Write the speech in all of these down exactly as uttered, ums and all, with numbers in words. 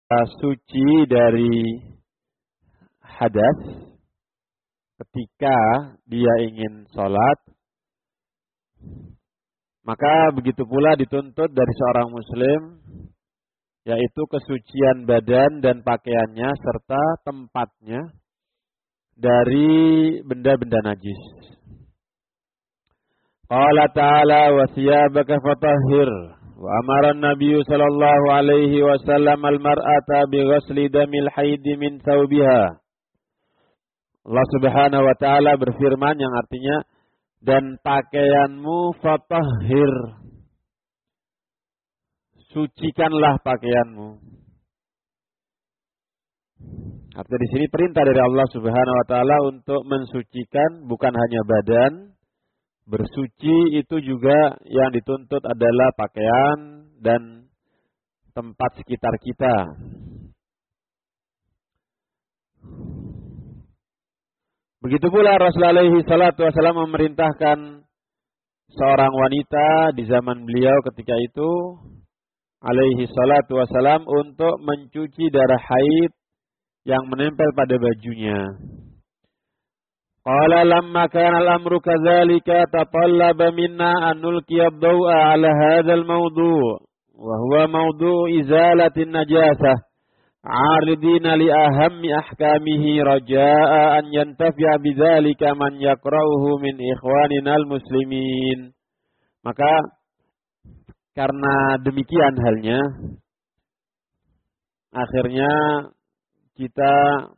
suci dari hadas ketika dia ingin sholat, maka begitu pula dituntut dari seorang muslim, yaitu kesucian badan dan pakaiannya serta tempatnya dari benda-benda najis. Qala ta'ala wa thiyabaka fatahhir wa amara an-nabiy sallallahu alaihi wasallam al-mar'ata bi ghasli damil haid min thawbiha. Allah Subhanahu wa taala berfirman yang artinya, dan pakaianmu fatahhir, sucikanlah pakaianmu. Artinya di sini perintah dari Allah Subhanahu wa taala untuk mensucikan bukan hanya badan, bersuci itu juga yang dituntut adalah pakaian dan tempat sekitar kita. Begitu pula Rasulullah alaihi salatu wasallam memerintahkan seorang wanita di zaman beliau ketika itu alaihi salatu wasallam untuk mencuci darah haid yang menempel pada bajunya. Qala lamma kana al-amru kadzalika tatallaba minna an nulqiya ad-daw'a 'ala hadzal mawdu' wa huwa mawdu' izalatin najasah 'aridina li ahammi ahkamihi raja'a an yantafi'a bidzalika man yaqra'uhu min ikhwanina al-muslimin. Maka karena demikian halnya, akhirnya kita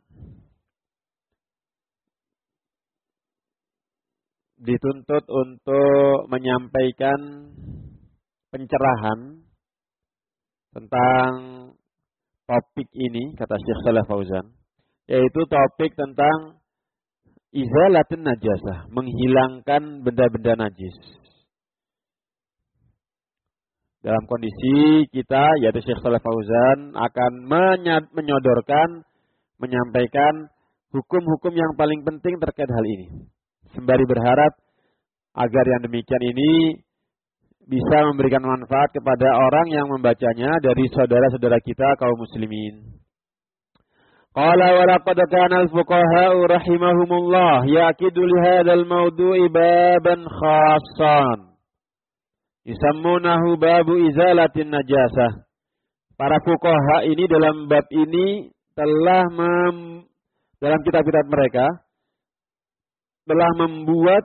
dituntut untuk menyampaikan pencerahan tentang topik ini, kata Syekh Shalih Fauzan, yaitu topik tentang izalatun najasah, menghilangkan benda-benda najis. Dalam kondisi kita, yaitu Syekh Shalih Fauzan akan menyodorkan, menyampaikan hukum-hukum yang paling penting terkait hal ini. Sembari berharap agar yang demikian ini bisa memberikan manfaat kepada orang yang membacanya dari saudara-saudara kita kaum muslimin. Qala wa laqad kana al-fuqaha'u rahimahumullah yaqidu li hadzal mawdu'i baban khassan yusammunahu babu izalatin najasah. Para fuqaha ini dalam bab ini telah mem, dalam kitab-kitab mereka telah membuat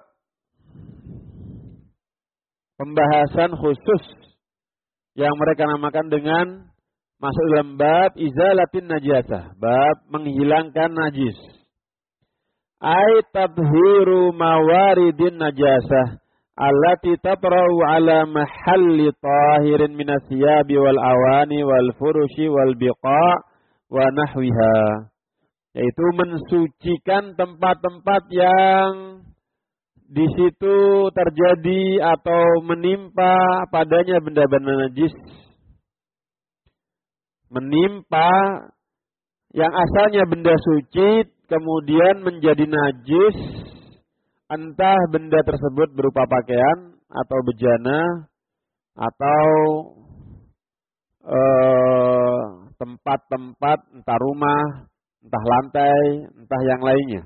pembahasan khusus yang mereka namakan dengan masuk dalam bab izalatin najasah, bab menghilangkan najis. Ai tabhiru mawaridin najasah allati tatra'u ala mahalli tahirin minas siyabi wal awani wal furushi wal biqa' wa nahwiha. Yaitu mensucikan tempat-tempat yang di situ terjadi atau menimpa padanya benda-benda najis. Menimpa yang asalnya benda suci kemudian menjadi najis, entah benda tersebut berupa pakaian atau bejana atau eh, tempat-tempat entah rumah, entah lantai, entah yang lainnya.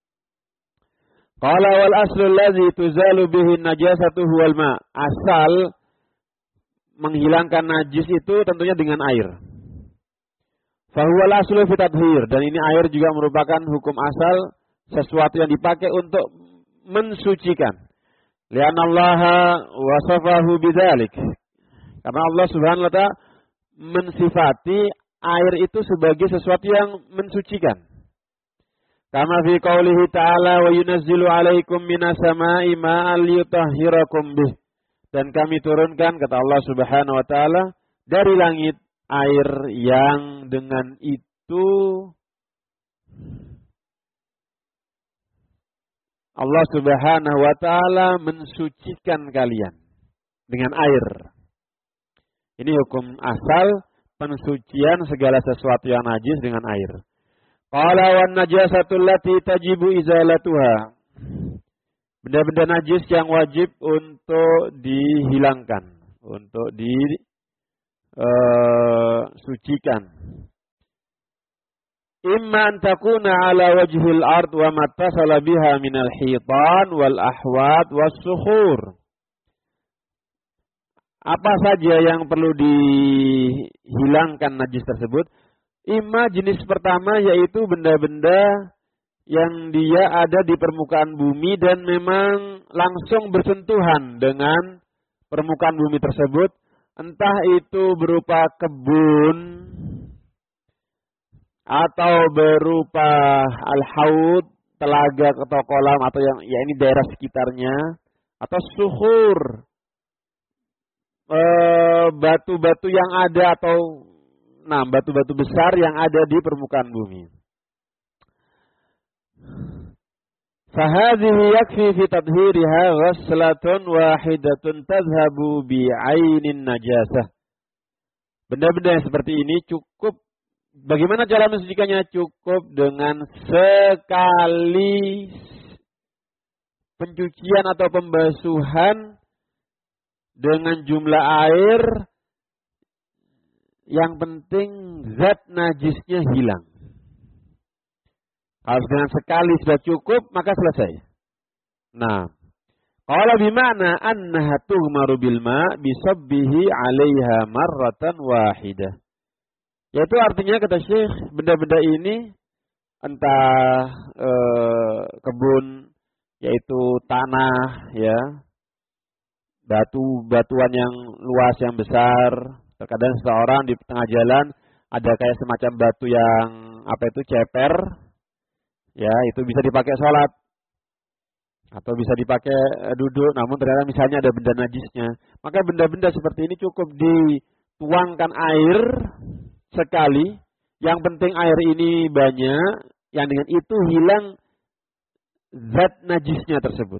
Qala wal aslu allazi tuzalu bihi najasatu huwal ma. Asal menghilangkan najis itu tentunya dengan air. Fa huwal aslu fi tadhhir, dan ini air juga merupakan hukum asal, sesuatu yang dipakai untuk mensucikan. Li'anna Allah wasafahu bidzalik. Karena Allah Subhanahu wa taala mensifati air itu sebagai sesuatu yang mensucikan. Kama fi qaulihi ta'ala wa yunazzilu 'alaikum minas sama'i ma'an liyutahhirakum bih. Dan kami turunkan, kata Allah Subhanahu wa taala, dari langit air yang dengan itu Allah Subhanahu wa taala mensucikan kalian dengan air. Ini hukum asal pensucian segala sesuatu yang najis dengan air. Qala wan najasatu allati tajibu izalatuha. Benda-benda najis yang wajib untuk dihilangkan, untuk disucikan. Uh, imma an takuna ala wajhil ard wa mattasala biha minal hitan wal ahwat was sukhur. Apa saja yang perlu dihilangkan najis tersebut? Imma jenis pertama yaitu benda-benda yang dia ada di permukaan bumi dan memang langsung bersentuhan dengan permukaan bumi tersebut. Entah itu berupa kebun atau berupa al-haud, telaga atau kolam atau yang ya ini daerah sekitarnya, atau suhur, e, batu-batu yang ada atau nah batu-batu besar yang ada di permukaan bumi. Fahadhihi yakfi fi tadhhiriha ghaslatun wahidatun tadhhabu bi 'ainin najasah. Benda-benda yang seperti ini cukup. Bagaimana cara mensucikannya? Cukup dengan sekali pencucian atau pembasuhan dengan jumlah air, yang penting zat najisnya hilang. Kalau dengan sekali sudah cukup, maka selesai. Nah, qala bima'na annaha tughmaru bil ma' bisabbihi 'alaiha marratan wahidah. Yaitu artinya kata Syekh, benda-benda ini entah e, kebun, yaitu tanah, ya, batu-batuan yang luas yang besar. Terkadang seseorang di tengah jalan ada kayak semacam batu yang apa itu ceper, ya, itu bisa dipakai sholat atau bisa dipakai duduk. Namun ternyata misalnya ada benda najisnya, maka benda-benda seperti ini cukup dituangkan air sekali, yang penting air ini banyak, yang dengan itu hilang zat najisnya tersebut.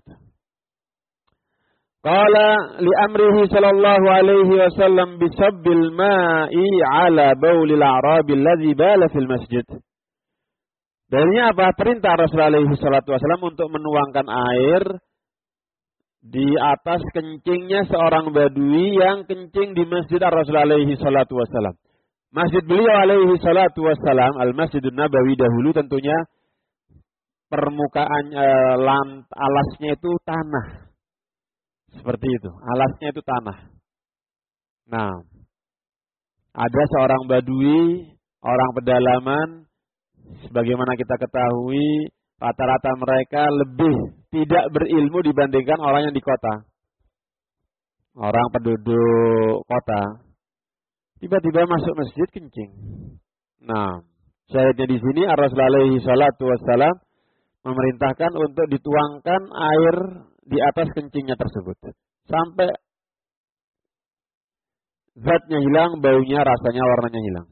Qala li amrihi sallallahu alaihi wasallam bisabbil ma'i ala baulil a'rabil ladzi bala fil masjid. Dalilnya apa? Perintah Rasulullah alaihi salatu wasallam untuk menuangkan air di atas kencingnya seorang badui yang kencing di masjid Rasulullah alaihi salatu wasallam. Masjid beliau alaihi salatu wassalam, Al-Masjidun Nabawi dahulu tentunya permukaan e, lant, alasnya itu tanah. Seperti itu, alasnya itu tanah. Nah, ada seorang badui, orang pedalaman, sebagaimana kita ketahui, rata-rata mereka lebih tidak berilmu dibandingkan orang yang di kota. Orang penduduk kota. Tiba-tiba masuk masjid kencing. Nah, syahidnya di sini Rasulullah alaihi salatu wassalam memerintahkan untuk dituangkan air di atas kencingnya tersebut sampai zatnya hilang, baunya, rasanya, warnanya hilang.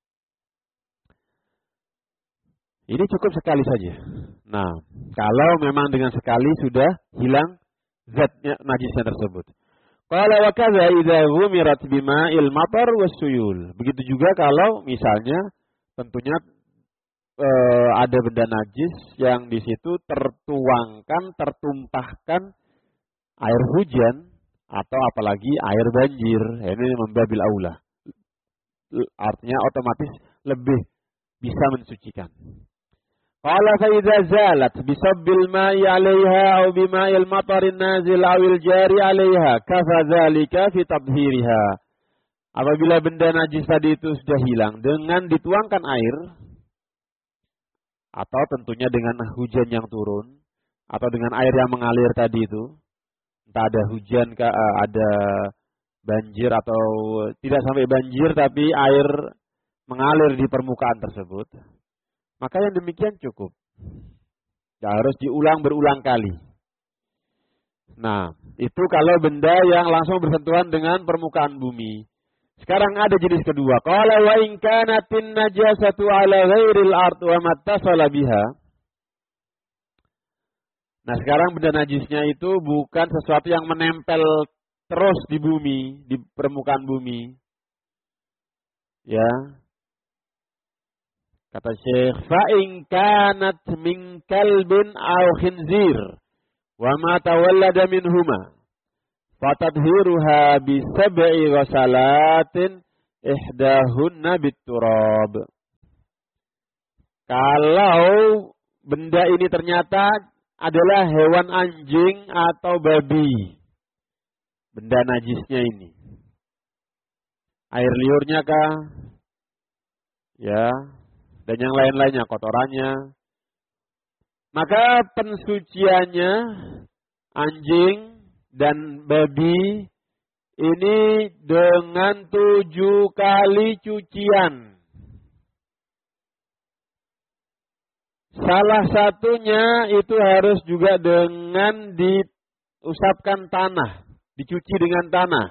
Ini cukup sekali saja. Nah, kalau memang dengan sekali sudah hilang zatnya najisnya tersebut. Qala wa kadza idza ghumirat bima'il matar wassuyul. Begitu juga kalau misalnya tentunya e, ada benda najis yang di situ tertuangkan, tertumpahkan air hujan atau apalagi air banjir. Ini membabil aula. Artinya otomatis lebih bisa mensucikan. Qala fa idza zalat bisabbil ma'i 'alaiha aw bima'il matarin nazil awil jari 'alaiha kafa dzalika fi tadhhiriha. Apabila benda najis tadi itu sudah hilang dengan dituangkan air atau tentunya dengan hujan yang turun atau dengan air yang mengalir tadi itu, entah ada hujan kah, ada banjir atau tidak sampai banjir tapi air mengalir di permukaan tersebut, maka yang demikian cukup. Ya, harus diulang berulang kali. Nah, itu kalau benda yang langsung bersentuhan dengan permukaan bumi. Sekarang ada jenis kedua. Qala wa in kanatin najasatu ala ghairil ard wa mattasala biha. Nah, sekarang benda najisnya itu bukan sesuatu yang menempel terus di bumi, di permukaan bumi. Ya. Kata Syekh, fa in kanat min kalbin aw khinzir wa ma tawallada minhuma fatadhiruha bi sab'i ghasalatin ihdahunna bit turab. Kalau benda ini ternyata adalah hewan anjing atau babi. Benda najisnya ini. Air liurnya kah? Ya, dan yang lain-lainnya, kotorannya. Maka pensuciannya anjing dan babi ini dengan tujuh kali cucian. Salah satunya itu harus juga dengan diusapkan tanah, dicuci dengan tanah.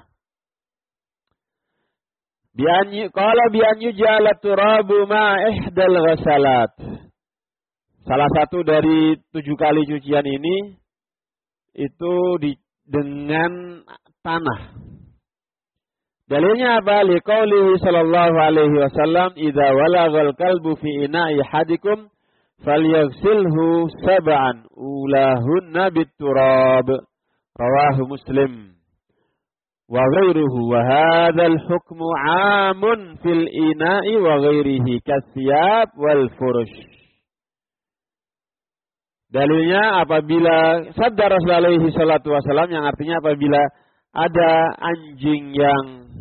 Bi'anyu qala bi'anyu ja'ala turabu ma ihdal ghasalat. Salah satu dari tujuh kali cucian ini itu di, dengan tanah. Dalilnya apa? Liqaulihi sallallahu alaihi wasallam, "Idza walagal kalbu fi ina'i hadikum falyaghsilhu sab'an ulahunna bit-turab." Rawahu Muslim. Wa ghairuhu wa hadzal hukmu 'amun fil ina'i wa ghairihi kathiyab wal furush. Dalilnya apabila sabda Rasulullah alaihi salatu wasallam yang artinya apabila ada anjing yang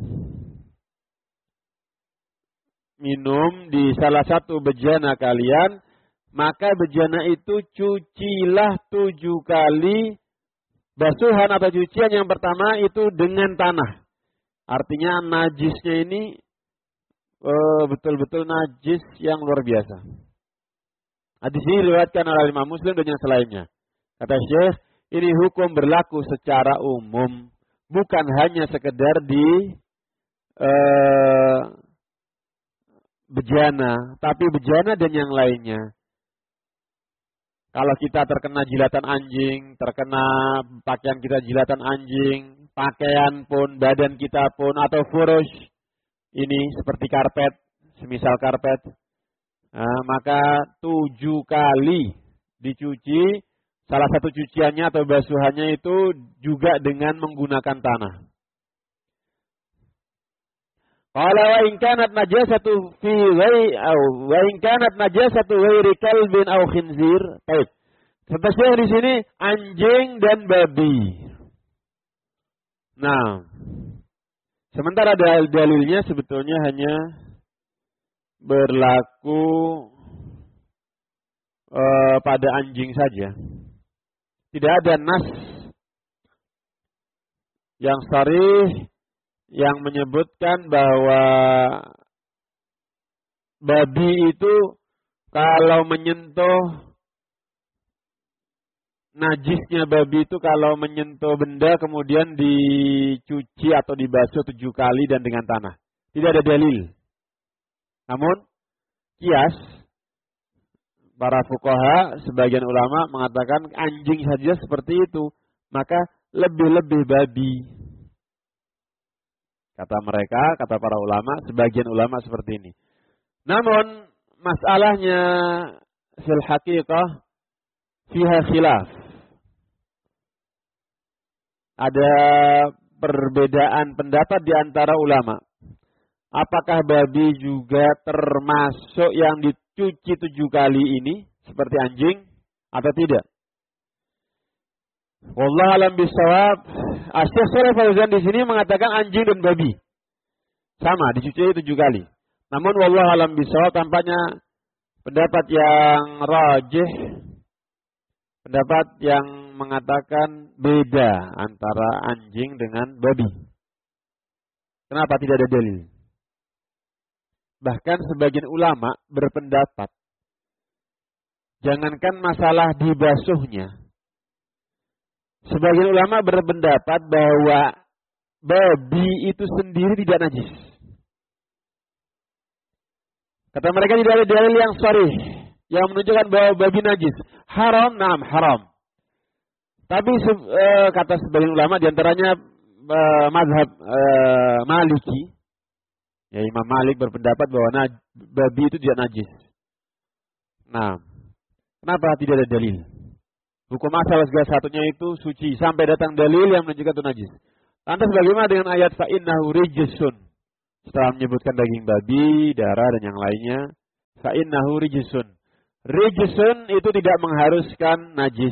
minum di salah satu bejana kalian, maka bejana itu cucilah tujuh kali. Basuhan atau cucian yang pertama itu dengan tanah. Artinya najisnya ini betul-betul najis yang luar biasa. Hadis ini diriwayatkan oleh Imam Muslim dan yang selainnya. Kata Syekh, ini hukum berlaku secara umum, bukan hanya sekedar di uh, bejana, tapi bejana dan yang lainnya. Kalau kita terkena jilatan anjing, terkena pakaian kita jilatan anjing, pakaian pun, badan kita pun, atau furush, ini seperti karpet, semisal karpet, nah, maka tujuh kali dicuci, salah satu cuciannya atau basuhannya itu juga dengan menggunakan tanah. Qala wa in kanat najasatu fi ghairi aw wa in kanat najasatu ghairi kalbin aw khinzir. Baik. Sebenarnya di sini anjing dan babi. Nah, sementara dalilnya sebetulnya hanya berlaku uh, pada anjing saja. Tidak ada nas yang sharih yang menyebutkan bahwa babi itu kalau menyentuh najisnya babi itu kalau menyentuh benda kemudian dicuci atau dibasuh tujuh kali dan dengan tanah. Tidak ada dalil. Namun kias para fuqaha sebagian ulama mengatakan anjing saja seperti itu, maka lebih-lebih babi. Kata mereka, kata para ulama, sebagian ulama seperti ini. Namun, masalahnya fil haqiqah fiha khilaf. Ada perbedaan pendapat di antara ulama. Apakah babi juga termasuk yang dicuci tujuh kali ini, seperti anjing, atau tidak? Wallahu a'lam bishawab. Syekh Shalih Fauzan di sini mengatakan anjing dan babi sama dicuci tujuh kali. Namun wallahu a'lam bishawab tampaknya pendapat yang rajih, pendapat yang mengatakan beda antara anjing dengan babi. Kenapa tidak ada dalil? Bahkan sebagian ulama berpendapat jangankan masalah dibasuhnya. Sebagian ulama berpendapat bahwa babi itu sendiri tidak najis. Kata mereka tidak ada dalil yang sharih yang menunjukkan bahwa babi najis. Haram, naam, haram. Tapi e, kata sebagian ulama diantaranya e, mazhab e, Maliki, ya Imam Malik berpendapat bahwa naj, babi itu tidak najis. Nah, kenapa tidak ada dalil? Hukum asal segala satunya itu suci sampai datang dalil yang menunjukkan itu najis. Lantas bagaimana dengan ayat fa innahu rijsun? Setelah menyebutkan daging babi, darah dan yang lainnya, fa innahu rijsun. rijsun itu tidak mengharuskan najis.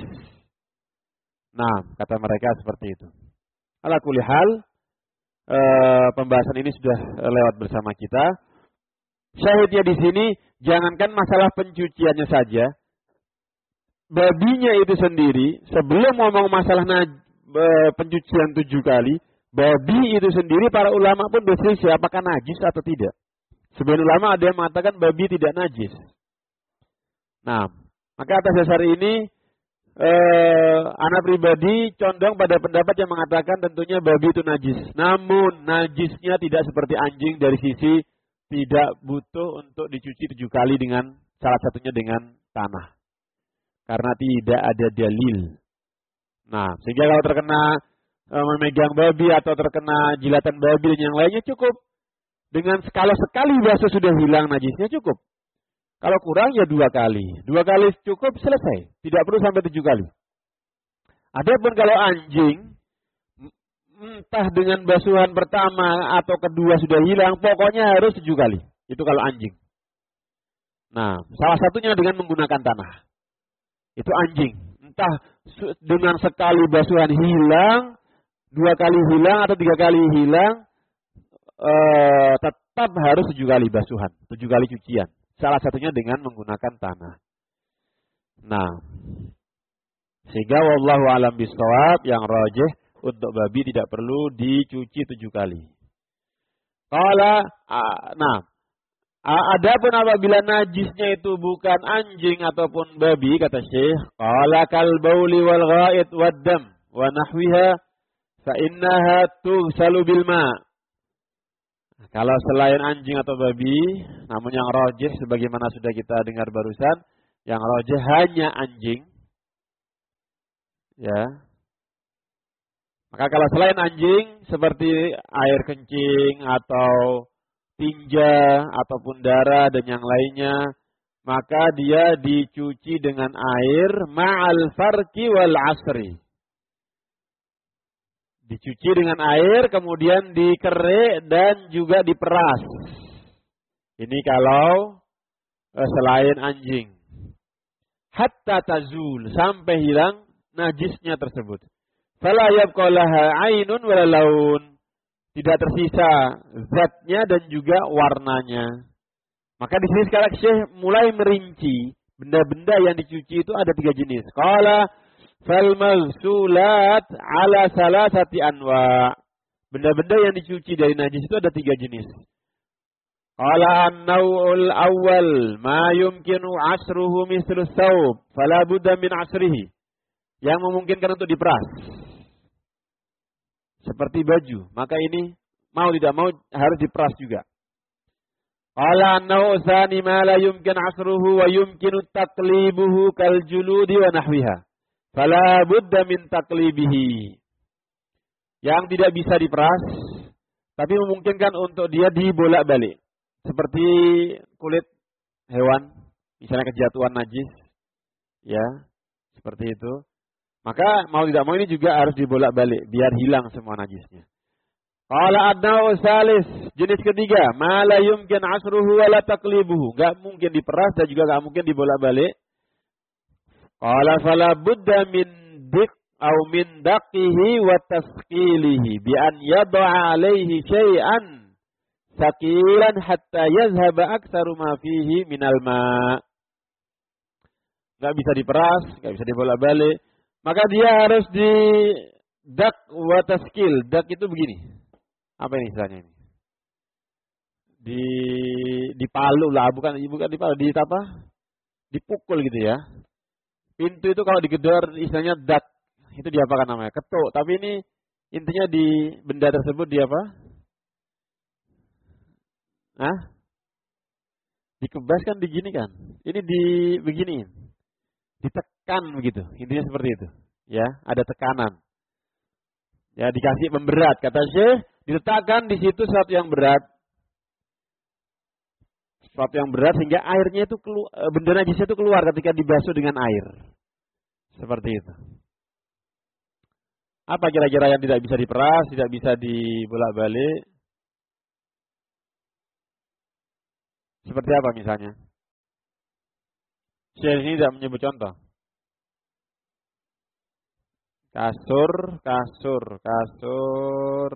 Nah, kata mereka seperti itu. Ala kulli hal, e, pembahasan ini sudah lewat bersama kita. Syahidnya di sini, jangankan masalah pencuciannya saja, babinya itu sendiri, sebelum ngomong masalah naj- e, pencucian tujuh kali, babi itu sendiri para ulama pun berselisih apakah najis atau tidak. Sebagian ulama ada yang mengatakan babi tidak najis. Nah, maka atas dasar ini, Eh, anak pribadi condong pada pendapat yang mengatakan tentunya babi itu najis. Namun najisnya tidak seperti anjing dari sisi tidak butuh untuk dicuci tujuh kali dengan salah satunya dengan tanah. Karena tidak ada dalil. Nah, sehingga kalau terkena e, memegang babi atau terkena jilatan babi dan yang lainnya cukup. Dengan kalau sekali basuh sudah hilang najisnya cukup. Kalau kurang ya dua kali. Dua kali cukup selesai. Tidak perlu sampai tujuh kali. Adapun kalau anjing, entah dengan basuhan pertama atau kedua sudah hilang, pokoknya harus tujuh kali. Itu kalau anjing. Nah, salah satunya dengan menggunakan tanah. Itu anjing. Entah dengan sekali basuhan hilang, dua kali hilang atau tiga kali hilang, eh, tetap harus tujuh kali basuhan. Tujuh kali cucian. Salah satunya dengan menggunakan tanah. Nah, sehingga wallahu alam bisawab yang rajih untuk babi tidak perlu dicuci tujuh kali. Qala, nah, adapun apabila najisnya itu bukan anjing ataupun babi, kata Syekh, qala kal bauli wal ghaid wad dam wa nahwiha fa innaha tughsalu bil ma'. Kalau selain anjing atau babi, namun yang rajih sebagaimana sudah kita dengar barusan, yang rajih hanya anjing. Ya. Maka kalau selain anjing seperti air kencing atau tinja ataupun darah dan yang lainnya, maka dia dicuci dengan air ma'al farqi wal asri. Dicuci dengan air, kemudian dikerek dan juga diperas. Ini kalau eh, selain anjing. Hatta tazul, sampai hilang najisnya tersebut. Fala yabqa laha 'ainun wala laun. Tidak tersisa zatnya dan juga warnanya. Maka di sini sekarang Syekh mulai merinci benda-benda yang dicuci itu ada tiga jenis. Qala fal maghsulat ala salasati anwa. Benda-benda yang dicuci dari najis itu ada tiga jenis. Qala an-naw'ul awwal ma yumkinu asruhu mislu thawb fala budda min asrihi. Yang memungkinkan untuk diperas. Seperti baju, maka ini mau tidak mau harus diperas juga. Qala an-naw'u tsani ma la yumkin asruhu wa yumkinu taqlibuhu kal juludi wa nahwiha. Fala budda min taqlibihi. Yang tidak bisa diperas, tapi memungkinkan untuk dia dibolak-balik. Seperti kulit hewan, misalnya kejatuhan najis, ya, seperti itu. Maka mau tidak mau ini juga harus dibolak-balik, biar hilang semua najisnya. Qala adna'u salis, jenis ketiga, ma la yumkin asruhu wa la taqlibuhu. Enggak mungkin diperas dan juga enggak mungkin dibolak-balik. Qala fala budda min dik au min daqihi wa tasqilihi bi an yad'a alaihi syai'an saqilan hatta yazhaba aktsaru ma fihi minal ma. Enggak bisa diperas, enggak bisa dibolak-balik. Maka dia harus di dak wa tasqil. Dak itu begini. Apa ini istilahnya ini? Di dipalu lah, bukan bukan dipalu, di apa? Dipukul gitu ya. Pintu itu kalau digedor istilahnya dak, itu diapakan namanya? Ketuk. Tapi ini intinya di benda tersebut di apa? Hah? Dikebas kan digini kan? Ini di beginiin. Ditekan begitu. Intinya seperti itu. Ya, ada tekanan. Ya, dikasih pemberat. Kata Syekh, diletakkan di situ sesuatu yang berat. Sesuatu yang berat sehingga airnya itu keluar, benda najisnya itu keluar ketika dibasuh dengan air. Seperti itu. Apa kira-kira yang tidak bisa diperas, tidak bisa dibolak-balik? Seperti apa misalnya? Syekh ini tidak menyebut contoh. Kasur, kasur, kasur.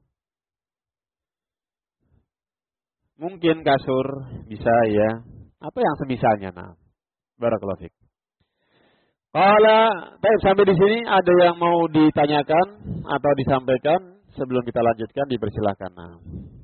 Mungkin kasur bisa ya. Apa yang semisalnya? Nah, barakallahu fiik. Qala, baik sampai di sini ada yang mau ditanyakan atau disampaikan sebelum kita lanjutkan dipersilakan. Nah.